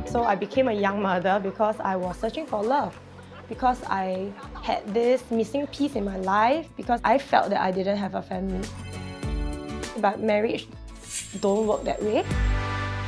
So I became a young mother because I was searching for love, because I had this missing piece in my life, because I felt that I didn't have a family. But marriage don't work that way.